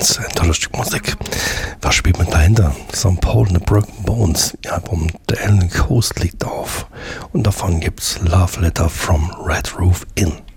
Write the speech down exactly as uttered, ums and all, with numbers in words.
Bones, ein tolles Stück Musik. Was spielt man dahinter? Sankt Paul and the Broken Bones. Ihr Album The Alien Coast liegt auf. Und davon gibt's Love Letter from Red Roof Inn.